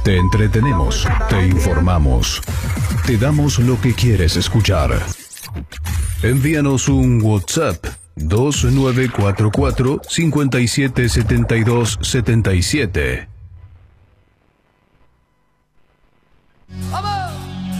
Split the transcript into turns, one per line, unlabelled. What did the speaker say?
Te entretenemos, te informamos, te damos lo que quieres escuchar. Envíanos un WhatsApp 2944 577277.
¡Vamos!